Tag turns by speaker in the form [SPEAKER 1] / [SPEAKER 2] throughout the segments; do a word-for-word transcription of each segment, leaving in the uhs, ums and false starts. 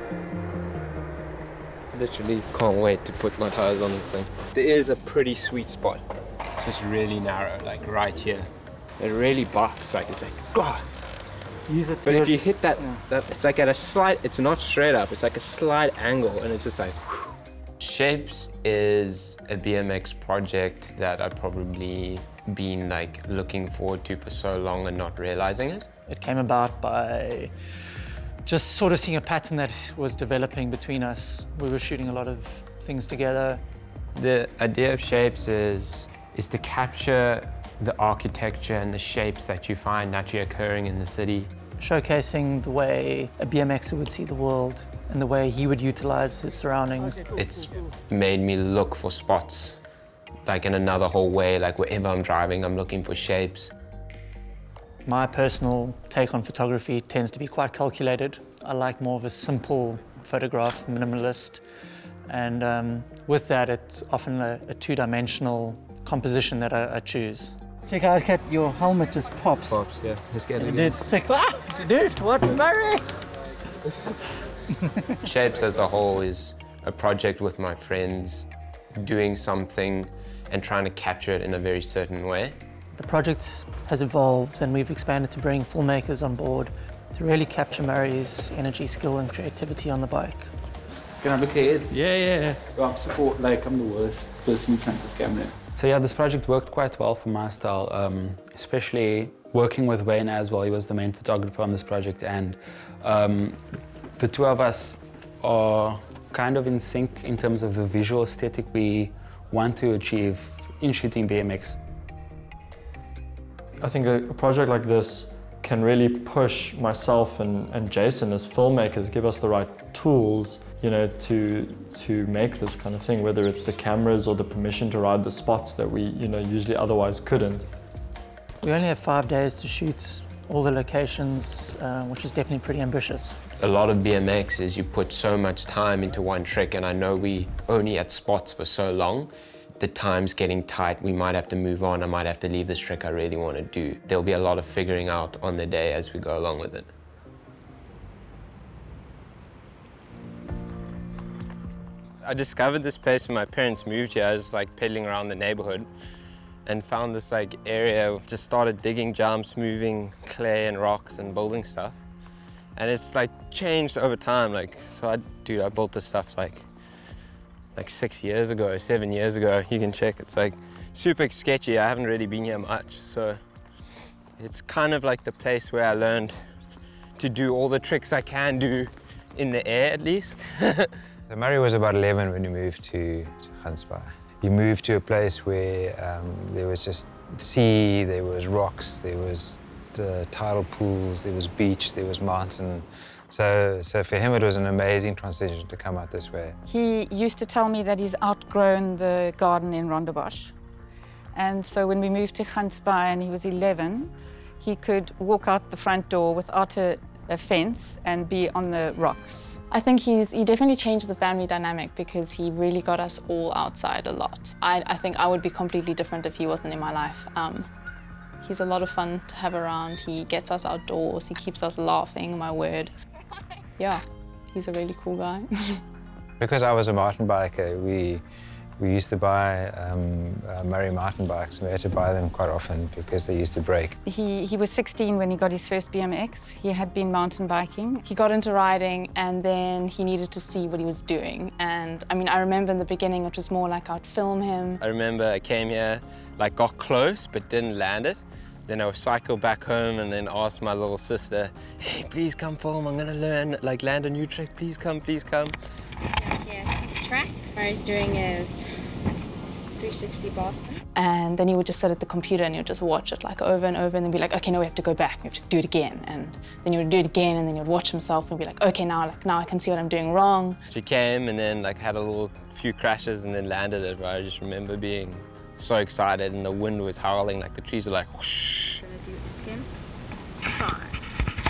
[SPEAKER 1] Literally can't wait to put my tires on this thing. There is a pretty sweet spot. It's just really narrow, like right here. It really buffs, like it's like, God.
[SPEAKER 2] Use it
[SPEAKER 1] But
[SPEAKER 2] to
[SPEAKER 1] if you hit that,
[SPEAKER 2] yeah.
[SPEAKER 1] that, it's like at a slight, it's not straight up, it's like a slight angle, and it's just like, whew.
[SPEAKER 3] Shapes is a B M X project that I've probably been like looking forward to for so long and not realizing it.
[SPEAKER 2] It came about by just sort of seeing a pattern that was developing between us. We were shooting a lot of things together.
[SPEAKER 3] The idea of Shapes is, is to capture the architecture and the shapes that you find naturally occurring in the city.
[SPEAKER 2] Showcasing the way a B M Xer would see the world and the way he would utilize his surroundings.
[SPEAKER 3] It's made me look for spots, like in another whole way, like wherever I'm driving, I'm looking for shapes.
[SPEAKER 2] My personal take on photography tends to be quite calculated. I like more of a simple photograph, minimalist, and um, with that, it's often a, a two-dimensional composition that I, I choose. Check out, Kat, your helmet just pops.
[SPEAKER 1] Pops, yeah. Let's get it.
[SPEAKER 2] It did sick. Ah, dude, what Murray?
[SPEAKER 3] Shapes as a whole is a project with my friends, doing something and trying to capture it in a very certain way.
[SPEAKER 2] The project has evolved and we've expanded to bring filmmakers on board to really capture Murray's energy, skill and creativity on the bike.
[SPEAKER 4] Can I look ahead?
[SPEAKER 2] Yeah, yeah.
[SPEAKER 4] I'm support, like I'm the worst person in front of camera.
[SPEAKER 5] So yeah, this project worked quite well for my style, um, especially working with Wayne as well. He was the main photographer on this project, and um, the two of us are kind of in sync in terms of the visual aesthetic we want to achieve in shooting B M X.
[SPEAKER 6] I think a, a project like this can really push myself and, and Jason as filmmakers, give us the right tools, you know, to to make this kind of thing, whether it's the cameras or the permission to ride the spots that we, you know, usually otherwise couldn't.
[SPEAKER 2] We only have five days to shoot all the locations, uh, which is definitely pretty ambitious.
[SPEAKER 3] A lot of B M X is you put so much time into one trick, and I know we only at spots for so long. The time's getting tight, we might have to move on, I might have to leave this trick I really want to do. There'll be a lot of figuring out on the day as we go along with it.
[SPEAKER 1] I discovered this place when my parents moved here. I was like pedaling around the neighborhood and found this like area, just started digging jumps, moving clay and rocks and building stuff. And it's like changed over time. Like, so I, dude, I built this stuff like like six years ago, seven years ago. You can check, it's like super sketchy. I haven't really been here much. So it's kind of like the place where I learned to do all the tricks I can do in the air at least.
[SPEAKER 7] So Murray was about eleven when he moved to, to Gansbaai. He moved to a place where um, there was just sea, there was rocks, there was the tidal pools, there was beach, there was mountain. So, so for him it was an amazing transition to come out this way.
[SPEAKER 8] He used to tell me that he's outgrown the garden in Rondebosch. And so when we moved to Gansbaai and he was eleven, he could walk out the front door without a, a fence and be on the rocks.
[SPEAKER 9] I think he's he definitely changed the family dynamic because he really got us all outside a lot. I, I think I would be completely different if he wasn't in my life. Um, he's a lot of fun to have around. He gets us outdoors. He keeps us laughing, my word. Yeah, he's a really cool guy.
[SPEAKER 7] Because I was a mountain biker, we, we used to buy um, uh, Murray mountain bikes, and we had to buy them quite often because they used to break.
[SPEAKER 8] He, he was sixteen when he got his first B M X. He had been mountain biking.
[SPEAKER 9] He got into riding and then he needed to see what he was doing. And I mean, I remember in the beginning it was more like I'd film him.
[SPEAKER 1] I remember I came here, like got close but didn't land it. Then I would cycle back home and then ask my little sister, hey, please come film, I'm gonna learn, like land a new trick, please come, please come.
[SPEAKER 10] Yeah, track. Murray's doing his three sixty Boston.
[SPEAKER 9] And then he would just sit at the computer and he would just watch it like over and over and then be like, okay, no, we have to go back, we have to do it again. And then he would do it again and then he would watch himself and be like, okay, now, like, now I can see what I'm doing wrong.
[SPEAKER 1] She came and then like had a little few crashes and then landed it, but I just remember being so excited and the wind was howling, like the trees were like whoosh.
[SPEAKER 10] Gonna do attempt five.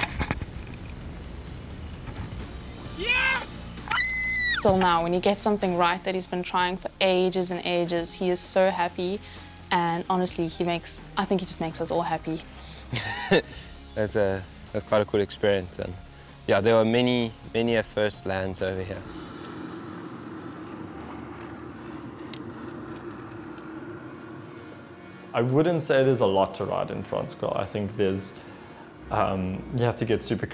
[SPEAKER 9] Yeah! Still now, when he gets something right that he's been trying for ages and ages, he is so happy. And honestly, he makes, I think he just makes us all happy.
[SPEAKER 1] that's, a, that's quite a cool experience. And yeah, there were many, many a first lands over here.
[SPEAKER 6] I wouldn't say there's a lot to ride in Franskar. I think there's, um, you have to get super